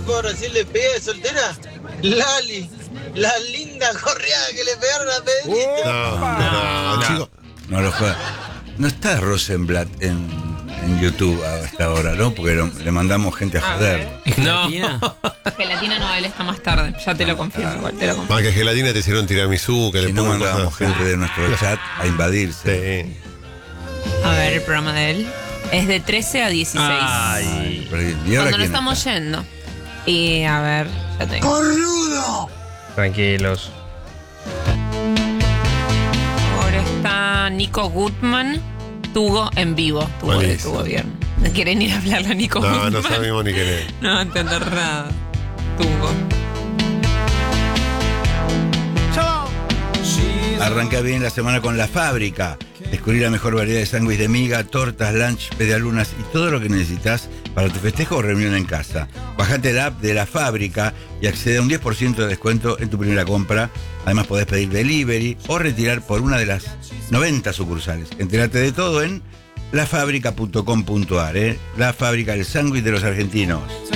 ¿puedo decirle pegué de soltera? Lali, la linda correada que le pegaron a Pedrito. No, chico. No lo fue. No está Rosenblatt en YouTube hasta ahora, ¿no? Porque le mandamos gente a joder. No. Gelatina no, él está más tarde. Ya te lo confirmo, igual te lo confirmo. Más que gelatina te hicieron tiramisú, que Si le no pongan mandábamos cosas. gente de nuestro chat a invadirse. Sí. A ver, el programa de él es de 13 a 16. Ay, pero ¿y ahora Cuando nos quién estamos está? yendo. Y a ver, ya tengo. ¡Cornudo! Tranquilos. Ahora está Nico Gutman. Tuvo en vivo. Buenísimo. Tuvo bien. ¿No quieren ir a hablarle a Nico No, Gutman? no sabemos ni quién es. No entender nada. Tuvo. Arranca bien la semana con La Fábrica. Descubrí la mejor variedad de sándwiches de miga, tortas, lunch, medialunas y todo lo que necesitas para tu festejo o reunión en casa. Bajate la app de La Fábrica y accede a un 10% de descuento en tu primera compra. Además podés pedir delivery o retirar por una de las 90 sucursales. Entérate de todo en lafabrica.com.ar. La Fábrica, el sándwich de los argentinos.